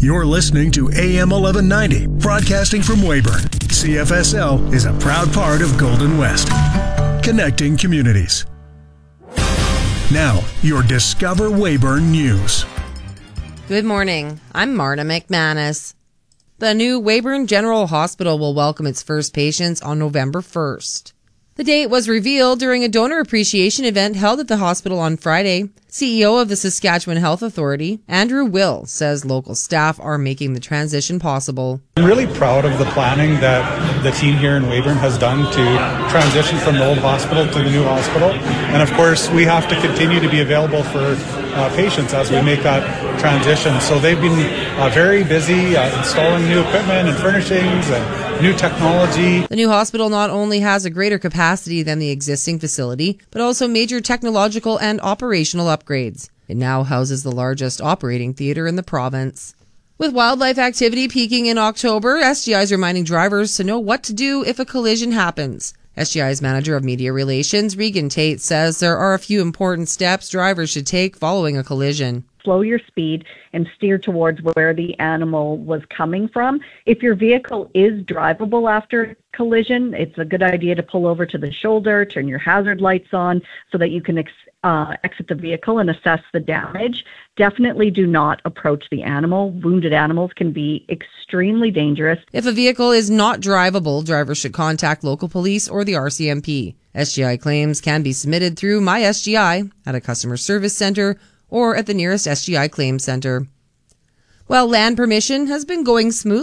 You're listening to AM 1190, broadcasting from Weyburn. CFSL is a proud part of Golden West, connecting communities. Now, your Discover Weyburn News. Good morning. I'm Marta McManus. The new Weyburn General Hospital will welcome its first patients on November 1st. The date was revealed during a donor appreciation event held at the hospital on Friday. CEO of the Saskatchewan Health Authority, Andrew Will, says local staff are making the transition possible. I'm really proud of the planning that the team here in Weyburn has done to transition from the old hospital to the new hospital. And of course, we have to continue to be available for patients as we make that transition. So they've been very busy installing new equipment and furnishings and new technology. The new hospital not only has a greater capacity than the existing facility, but also major technological and operational upgrades. It now houses the largest operating theater in the province. With wildlife activity peaking in October, SGI is reminding drivers to know what to do if a collision happens. SGI's Manager of Media Relations, Regan Tate, says there are a few important steps drivers should take following a collision. Slow your speed and steer towards where the animal was coming from. If your vehicle is drivable after a collision, it's a good idea to pull over to the shoulder, turn your hazard lights on so that you can exit the vehicle and assess the damage. Definitely do not approach the animal. Wounded animals can be extremely dangerous. If a vehicle is not drivable, drivers should contact local police or the RCMP. SGI claims can be submitted through MySGI at a customer service center or at the nearest SGI Claims Center. Well, land permission has been going smooth